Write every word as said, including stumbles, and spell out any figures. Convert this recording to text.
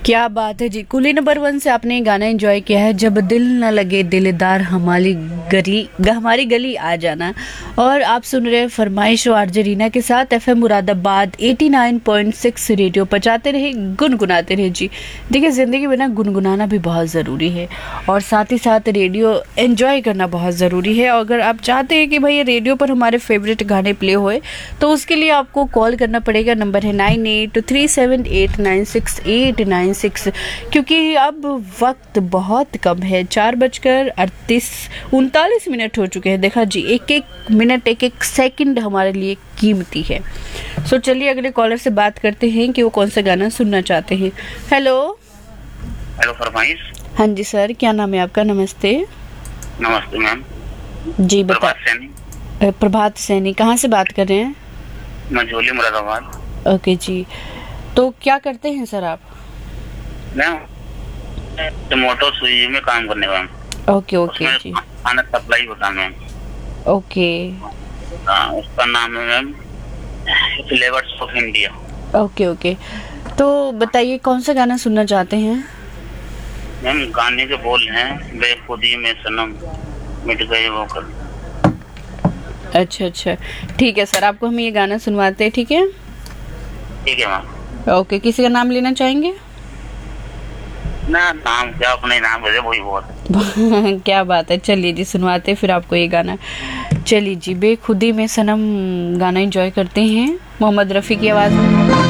क्या बात है जी। कुली नंबर वन से आपने गाना एंजॉय किया है, जब दिल न लगे दिलदार हमारी गली हमारी गली आ जाना। और आप सुन रहे हैं फरमाइश आरजे रीना के साथ एफएम मुरादाबाद नवासी पॉइंट छह रेडियो पर। जाते रहे गुनगुनाते रहे जी। देखिए ज़िंदगी में ना गुनगुनाना भी बहुत ज़रूरी है और साथ ही साथ रेडियो एंजॉय करना बहुत ज़रूरी है। अगर आप चाहते हैं कि भाई रेडियो पर हमारे फेवरेट गाने प्ले होए तो उसके लिए आपको कॉल करना पड़ेगा। नंबर है nine eight three seven eight nine six eight nine six. क्योंकि अब वक्त बहुत कम है, चार बजकर अड़तीस उनतालीस मिनट हो चुके हैं। देखा जी, एक एक मिनट एक एक सेकंड हमारे लिए कीमती है। सो चलिए अगले कॉलर से बात करते हैं कि वो कौन सा गाना सुनना चाहते हैं। हेलो हेलो फरमाइश। हाँ जी सर, क्या नाम है आपका? नमस्ते। नमस्ते मैम जी बता। प्रभात सैनी। प्रभात सैनी, कहाँ से बात कर रहे हैं? मझोली मुरादाबाद। ओके जी, तो क्या करते हैं सर आप? मैम टमाटो स्विगी में काम करने मैम। ओके ओके जी, खाना सप्लाई होता मैम। ओके हाँ, उसका नाम है ma'am flavours of India. Okay okay तो बताइए कौन सा गाना सुनना चाहते हैं? मैम गाने के बोल हैं, बेखुदी में सनम मिट गए वो कल। अच्छा अच्छा ठीक है सर, आपको हम ये गाना सुनवाते हैं। ठीक है ठीक है मैम। ओके, किसी का नाम लेना चाहेंगे? ना नाम क्या, अपने नाम बजे वही बहुत। क्या बात है, चलिए जी सुनवाते फिर आपको ये गाना। चलिए जी, बेखुदी में सनम गाना एंजॉय करते हैं मोहम्मद रफ़ी की आवाज़ में।